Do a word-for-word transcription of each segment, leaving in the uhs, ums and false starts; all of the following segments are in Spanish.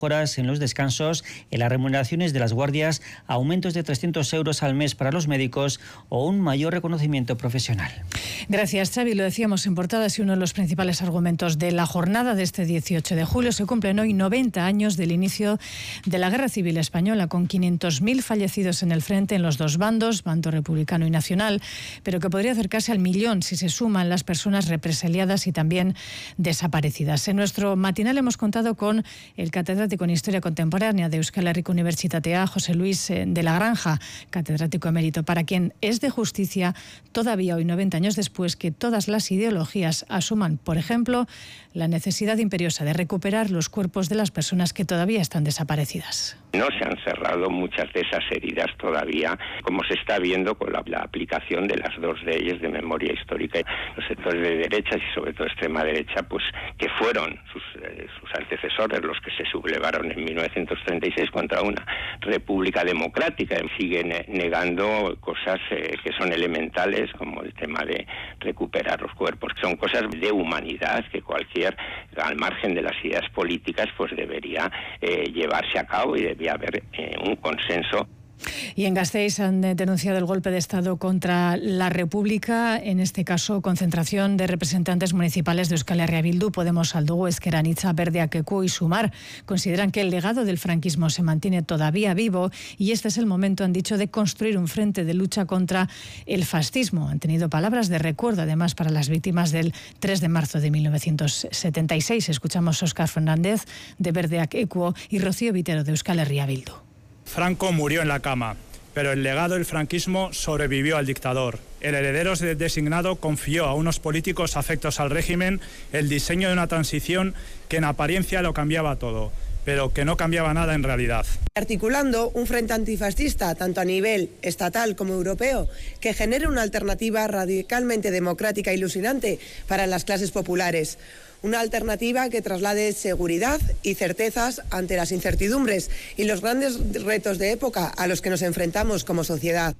horas en los descansos, en las remuneraciones de las guardias, aumentos de trescientos euros al mes para los médicos o un mayor reconocimiento profesional. Gracias, Xavi. Lo decíamos en portada, y uno de los principales argumentos de la jornada de este dieciocho de julio. Se cumplen hoy noventa años del inicio de la Guerra Civil Española, con quinientos mil fallecidos en el frente en los dos bandos, bando republicano y nacional, pero que podría acercarse al millón si se suman las personas represaliadas y también desaparecidas. En nuestro matinal hemos contado con el catedrático en Historia Contemporánea de Euskal Herriko Unibertsitatea, José Luis de la Granja, catedrático emérito, para quien es de justicia todavía hoy, noventa años después, que todas las ideologías asuman, por ejemplo, la necesidad imperiosa de recuperar los cuerpos de las personas que todavía están desaparecidas. No se han cerrado muchas de esas heridas todavía, como se está viendo con la, la aplicación de las dos leyes de memoria histórica. Los sectores de derecha y sobre todo extrema derecha, pues que fueron sus, eh, sus antecesores los que se sublevaron en mil novecientos treinta y seis contra una república democrática, siguen negando cosas eh, que son elementales, como el tema de recuperar los cuerpos, que son cosas de humanidad que cualquier, al margen de las ideas políticas, pues debería eh, llevarse a cabo y debía haber eh, un consenso. Y en Gasteiz han denunciado el golpe de Estado contra la República, en este caso concentración de representantes municipales de Euskal Herria Bildu, Podemos, Aldugu, Ezker Anitza, Verde Akeku y Sumar. Consideran que el legado del franquismo se mantiene todavía vivo y este es el momento, han dicho, de construir un frente de lucha contra el fascismo. Han tenido palabras de recuerdo, además, para las víctimas del tres de marzo de mil novecientos setenta y seis. Escuchamos a Óscar Fernández, de Verde Akeku, y Rocío Vitero, de Euskal Herria Bildu. Franco murió en la cama, pero el legado del franquismo sobrevivió al dictador. El heredero designado confió a unos políticos afectos al régimen el diseño de una transición que en apariencia lo cambiaba todo, pero que no cambiaba nada en realidad. Articulando un frente antifascista, tanto a nivel estatal como europeo, que genere una alternativa radicalmente democrática e ilusionante para las clases populares. Una alternativa que traslade seguridad y certezas ante las incertidumbres y los grandes retos de época a los que nos enfrentamos como sociedad.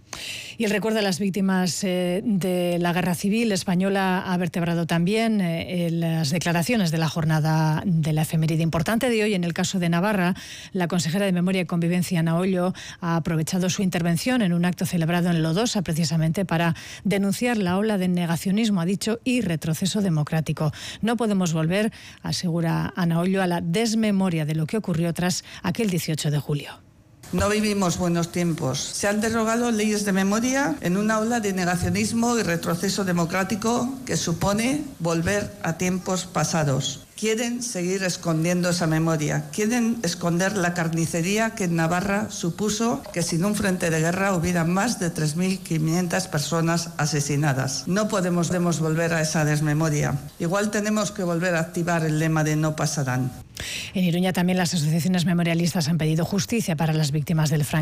Y el recuerdo de las víctimas eh, de la Guerra Civil Española ha vertebrado también eh, las declaraciones de la jornada de la efeméride importante de hoy. En el caso de Navarra, la consejera de Memoria y Convivencia, Ana Ollo, ha aprovechado su intervención en un acto celebrado en Lodosa, precisamente para denunciar la ola de negacionismo, ha dicho, y retroceso democrático. No podemos volver, asegura Ana Ollo, a la desmemoria de lo que ocurrió tras aquel dieciocho de julio. No vivimos buenos tiempos. Se han derogado leyes de memoria en una ola de negacionismo y retroceso democrático que supone volver a tiempos pasados. Quieren seguir escondiendo esa memoria, quieren esconder la carnicería que en Navarra supuso que sin un frente de guerra hubiera más de tres mil quinientas personas asesinadas. No podemos, podemos volver a esa desmemoria. Igual tenemos que volver a activar el lema de no pasarán. En Iruña también las asociaciones memorialistas han pedido justicia para las víctimas del franquismo.